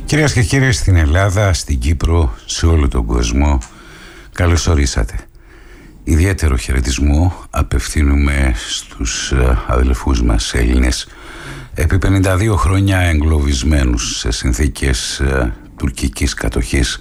Κυρίες και κύριοι, στην Ελλάδα, στην Κύπρο, σε όλο τον κόσμο, καλώς ορίσατε. Ιδιαίτερο χαιρετισμό απευθύνουμε στους αδελφούς μας Έλληνες επί 52 χρόνια εγκλωβισμένους σε συνθήκες τουρκικής κατοχής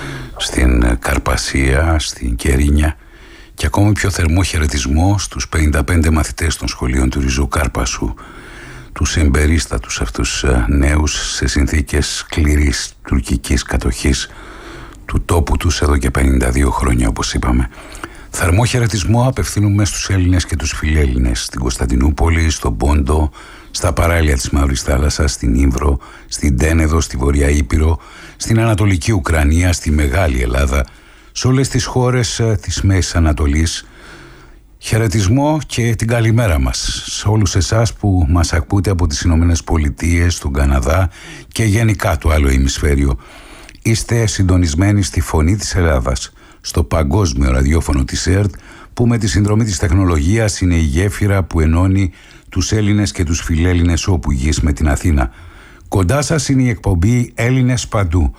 στην Καρπασία, στην Κερίνια, και ακόμη πιο θερμό χαιρετισμό στους 55 μαθητές των σχολείων του Ριζού Κάρπασου, τους εμπερίστατους αυτούς νέους σε συνθήκες σκληρής τουρκικής κατοχής του τόπου τους εδώ και 52 χρόνια, όπως είπαμε. Θερμό χαιρετισμό απευθύνουμε στους Έλληνες και τους φιλέλληνες στην Κωνσταντινούπολη, στον Πόντο, στα παράλια της Μαύρης Θάλασσας, στην Ήμβρο, στην Τένεδο, στη Βορειά Ήπειρο, στην Ανατολική Ουκρανία, στη Μεγάλη Ελλάδα, σε όλες τις χώρες της Μέσης Ανατολής. Χαιρετισμό και την καλημέρα μας σε όλους εσάς που μας ακούτε από τις Ηνωμένες Πολιτείες, τον Καναδά και γενικά το άλλο ημισφαίριο. Είστε συντονισμένοι στη Φωνή της Ελλάδας, στο παγκόσμιο ραδιόφωνο της ΕΡΤ, που με τη συνδρομή της τεχνολογίας είναι η γέφυρα που ενώνει τους Έλληνες και τους φιλέλληνες όπου γης με την Αθήνα. Κοντά σας είναι η εκπομπή Έλληνες Παντού.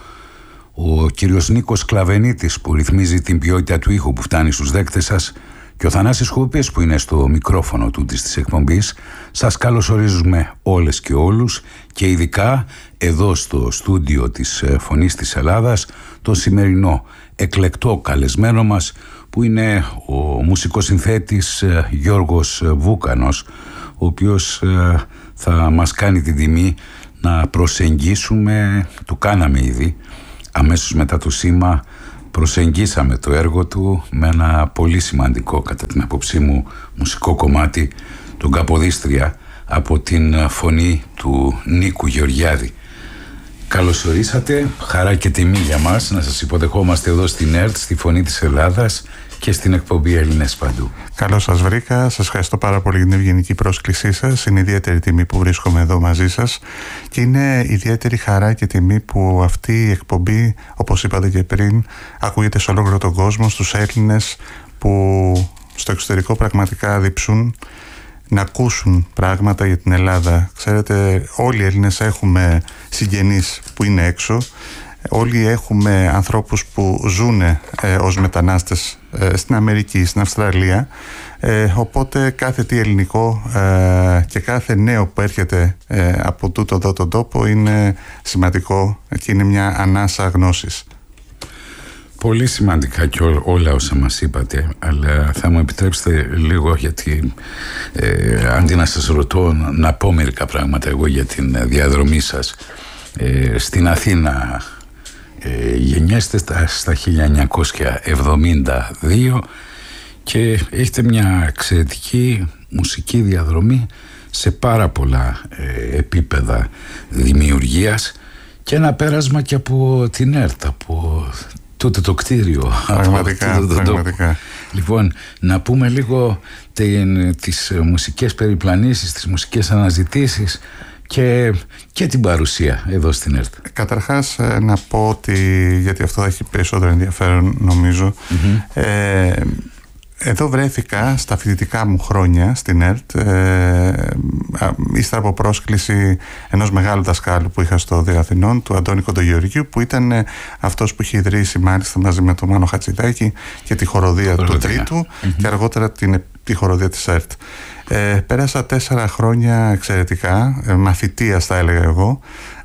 Ο κύριος Νίκος Κλαβενίτης που ρυθμίζει την ποιότητα του ήχου που φτάνει στους δέκτες σας, και ο Θανάσης Χούπης που είναι στο μικρόφωνο τούτης της εκπομπής, σας καλωσορίζουμε όλες και όλους, και ειδικά εδώ στο στούντιο της Φωνής της Ελλάδας το σημερινό εκλεκτό καλεσμένο μας, που είναι ο μουσικοσυνθέτης Γιώργος Βούκανος, ο οποίος θα μας κάνει την τιμή να προσεγγίσουμε, το κάναμε ήδη αμέσως μετά το σήμα, προσεγγίσαμε το έργο του με ένα πολύ σημαντικό, κατά την απόψή μου, μουσικό κομμάτι, τον Καποδίστρια, από την φωνή του Νίκου Γεωργιάδη. Καλώς ορίσατε, χαρά και τιμή για μας να σας υποδεχόμαστε εδώ στην ΕΡΤ, στη Φωνή της Ελλάδας και στην εκπομπή Έλληνες Παντού. Καλώς σας βρήκα, σας ευχαριστώ πάρα πολύ για την ευγενική πρόσκλησή σας. Είναι ιδιαίτερη τιμή που βρίσκομαι εδώ μαζί σας και είναι ιδιαίτερη χαρά και τιμή που αυτή η εκπομπή, όπως είπατε και πριν, ακούγεται σε ολόκληρο τον κόσμο, στους Έλληνες που στο εξωτερικό πραγματικά διψούν να ακούσουν πράγματα για την Ελλάδα. Ξέρετε, όλοι οι Έλληνες έχουμε συγγενείς που είναι έξω, όλοι έχουμε ανθρώπους που ζουν ως μετανάστες στην Αμερική, στην Αυστραλία, οπότε κάθε τι ελληνικό και κάθε νέο που έρχεται από τούτο εδώ τον τόπο είναι σημαντικό και είναι μια ανάσα γνώσης. Πολύ σημαντικά και όλα όσα μας είπατε, αλλά θα μου επιτρέψετε λίγο, γιατί αντί να σας ρωτώ, να πω μερικά πράγματα εγώ για την διαδρομή σας. Στην Αθήνα γεννιέστε στα 1972 και έχετε μια εξαιρετική μουσική διαδρομή σε πάρα πολλά επίπεδα δημιουργίας και ένα πέρασμα και από την ΕΡΤ, από τούτο το κτίριο. Πραγματικά. Λοιπόν, να πούμε λίγο τις μουσικές περιπλανήσεις, τις μουσικές αναζητήσεις και την παρουσία εδώ στην ΕΡΤ. Καταρχάς να πω ότι, γιατί αυτό θα έχει περισσότερο ενδιαφέρον νομίζω, εδώ βρέθηκα στα φοιτητικά μου χρόνια στην ΕΡΤ, ύστερα από πρόσκληση ενός μεγάλου δασκάλου που είχα στο Δία Αθηνών, του Αντώνη Κοντογεωργίου, που ήταν αυτός που είχε ιδρύσει μάλιστα μαζί με τον Μάνο Χατζηδάκη και τη χοροδία του Τρίτου και αργότερα τη χοροδία της ΕΡΤ. Πέρασα 4 χρόνια εξαιρετικά, μαθητείας θα έλεγα εγώ,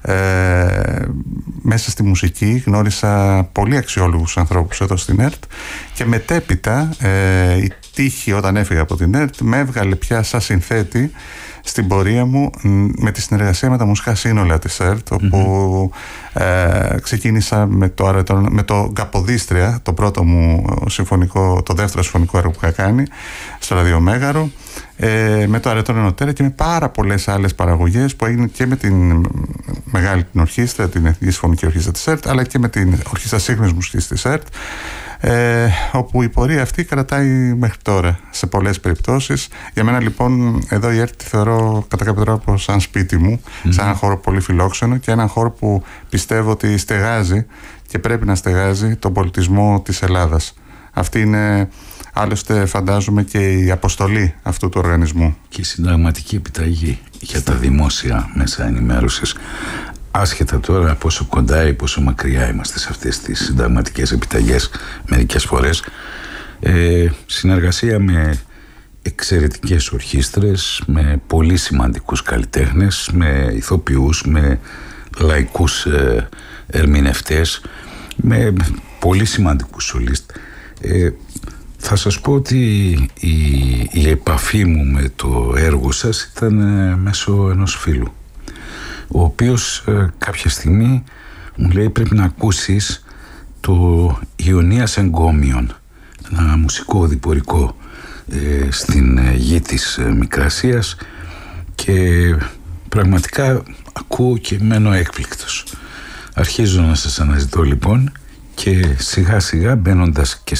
μέσα στη μουσική. Γνώρισα πολύ αξιόλογους ανθρώπους εδώ στην ΕΡΤ και μετέπειτα η τύχη, όταν έφυγα από την ΕΡΤ, με έβγαλε πια σαν συνθέτη στην πορεία μου με τη συνεργασία με τα μουσικά σύνολα της ΕΡΤ, όπου ξεκίνησα με το Καποδίστρια, το πρώτο μου συμφωνικό, το δεύτερο συμφωνικό έργο που είχα κάνει στο Ραδιομέγαρο, με το Αρετών Ενωτέρα και με πάρα πολλές άλλες παραγωγές που έγιναν και με την μεγάλη την ορχήστρα, την Εθνική Συμφωνική Ορχήστρα της ΕΡΤ, αλλά και με την Ορχήστρα Σύγχρονης Μουσικής της ΕΡΤ, όπου η πορεία αυτή κρατάει μέχρι τώρα σε πολλές περιπτώσεις. Για μένα λοιπόν εδώ η ΕΡΤ τη θεωρώ κατά κάποιο τρόπο σαν σπίτι μου, σαν έναν χώρο πολύ φιλόξενο και έναν χώρο που πιστεύω ότι στεγάζει και πρέπει να στεγάζει τον πολιτισμό της Ελλάδας. Αυτή είναι άλλωστε φαντάζομαι και η αποστολή αυτού του οργανισμού. Και η συνταγματική επιταγή για τα δημόσια μέσα ενημέρωσης. άσχετα τώρα πόσο κοντά ή πόσο μακριά είμαστε σε αυτές τις συνταγματικές επιταγές μερικές φορές, συνεργασία με εξαιρετικές ορχήστρες, με πολύ σημαντικούς καλλιτέχνες, με ηθοποιούς, με λαϊκούς ερμηνευτές, με πολύ σημαντικούς σολίστ. Θα σας πω ότι η επαφή μου με το έργο σας ήταν μέσω ενός φίλου, ο οποίος κάποια στιγμή μου λέει πρέπει να ακούσεις το Ιωνίας Εγκόμιον, ένα μουσικό διπορικό στην γη της Μικρασίας, και πραγματικά ακούω και μένω έκπληκτος. Αρχίζω να σας αναζητώ λοιπόν και σιγά σιγά μπαίνοντας και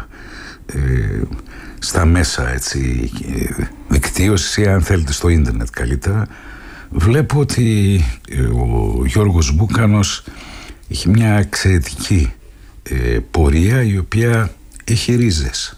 στα μέσα έτσι, δικτύωση, αν θέλετε στο ίντερνετ καλύτερα, βλέπω ότι ο Γιώργος Μπούκανος έχει μια εξαιρετική πορεία η οποία έχει ρίζες.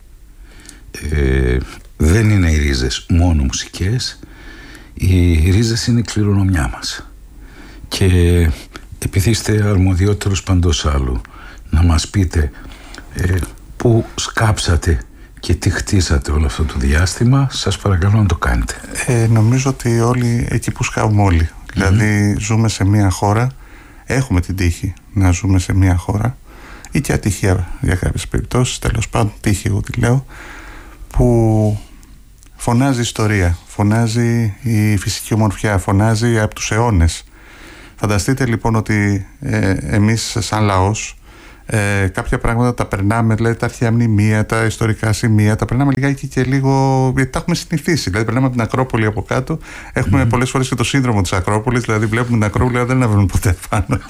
Δεν είναι οι ρίζες μόνο μουσικές, οι ρίζες είναι η κληρονομιά μας. Και επειδή είστε αρμοδιότερος παντός άλλου, να μας πείτε πού σκάψατε και τι χτίσατε όλο αυτό το διάστημα, σας παρακαλώ να το κάνετε. Νομίζω ότι όλοι εκεί που σκάβουμε όλοι. Δηλαδή ζούμε σε μια χώρα, έχουμε την τύχη να ζούμε σε μια χώρα, ή και ατυχία για κάποιες περιπτώσεις, τέλος πάντων τύχη εγώ τη λέω, που φωνάζει ιστορία, φωνάζει η φυσική ομορφιά, φωνάζει από τους αιώνες. Φανταστείτε λοιπόν ότι εμείς σαν λαός κάποια πράγματα τα περνάμε, δηλαδή τα αρχαία μνημεία, τα ιστορικά σημεία, τα περνάμε λιγάκι και λίγο, γιατί τα έχουμε συνηθίσει. Δηλαδή περνάμε από την Ακρόπολη από κάτω, έχουμε πολλές φορές και το σύνδρομο της Ακρόπολης, δηλαδή βλέπουμε την Ακρόπολη αλλά δεν la βλέπουμε ποτέ πάνω.